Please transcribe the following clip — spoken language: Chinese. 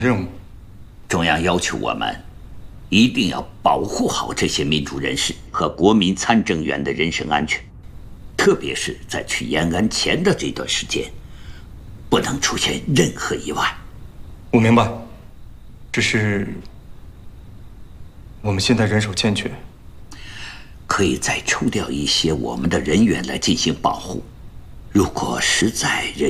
任务。 中央要求我们一定要保护好这些民主人士和国民参政员的人身安全，特别是在去延安前的这段时间，不能出现任何意外。 我明白，只是我们现在人手欠缺， 可以再抽调一些我们的人员来进行保护。如果实在人